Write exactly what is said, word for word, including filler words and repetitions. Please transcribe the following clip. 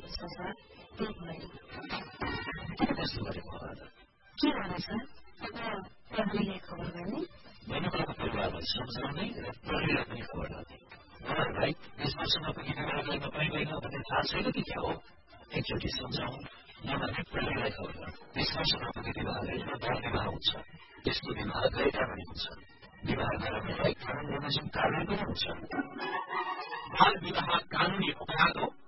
भएको छ सर त्यही भएर किन त्यस्तो गरेको होला त के होला सर प्रहरीलाई खबर गर्ने मैले तपाईँको परिवारलाई सम्झाउने र प्रहरीलाई पनि खबर गर्ने उहाँहरूलाई यस वर्षमा पनि विवाह गर्न पाइँदैन भन्ने थाहा छैन कि क्या हो एकचोटि सम्झाउँ उहाँहरूले प्रहरीलाई खबर गर्नु यस वर्षमा पनि विवाह गरेर बाल विवाह हुन्छ त्यस्तो विवाह गैर कानुनी हुन्छ विवाह गराउनलाई कानुन बमोजिम कार्य पनि हुन्छ बाल विवाह कानुनी अपराध हो